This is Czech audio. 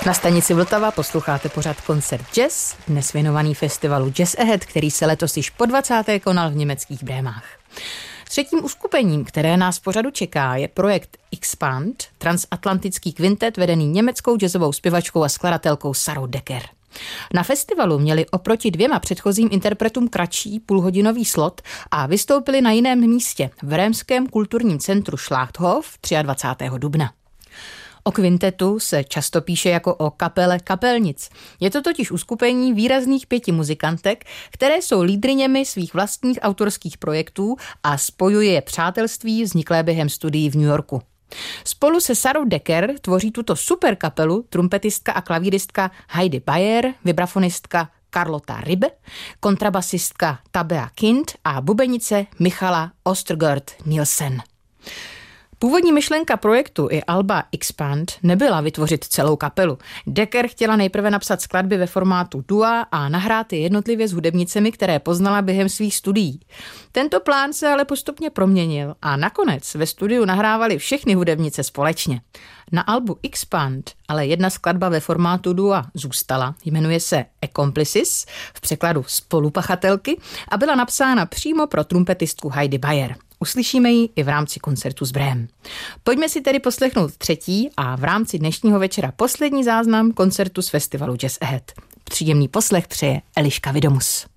Na stanici Vltava posloucháte pořad Koncert Jazz, dnes věnovaný festivalu Jazz Ahead, který se letos již po 20. konal v německých Brémách. Třetím uskupením, které nás v pořadu čeká, je projekt Expand, transatlantický kvintet vedený německou jazzovou zpěvačkou a skladatelkou Sarou Decker. Na festivalu měli oproti dvěma předchozím interpretům kratší půlhodinový slot a vystoupili na jiném místě v Rémském kulturním centru Schlachthof 23. dubna. O kvintetu se často píše jako o kapele kapelnic. Je to totiž uskupení výrazných 5 muzikantek, které jsou lídryněmi svých vlastních autorských projektů a spojuje je přátelství vzniklé během studií v New Yorku. Spolu se Sarou Decker tvoří tuto super kapelu trumpetistka a klavíristka Heidi Bayer, vibrafonistka Carlota Ribbe, kontrabasistka Tabea Kind a bubenice Michala Ostergaard Nielsen. Původní myšlenka projektu i alba Expand nebyla vytvořit celou kapelu. Decker chtěla nejprve napsat skladby ve formátu dua a nahrát je jednotlivě s hudebnicemi, které poznala během svých studií. Tento plán se ale postupně proměnil a nakonec ve studiu nahrávali všechny hudebnice společně. Na albu Expand ale jedna skladba ve formátu dua zůstala, jmenuje se Accomplices, v překladu spolupachatelky, a byla napsána přímo pro trumpetistku Heidi Bayer. Uslyšíme ji i v rámci koncertu z Brém. Pojďme si tedy poslechnout třetí a v rámci dnešního večera poslední záznam koncertu z festivalu Jazz Ahead. Příjemný poslech přeje Eliška Vidomus.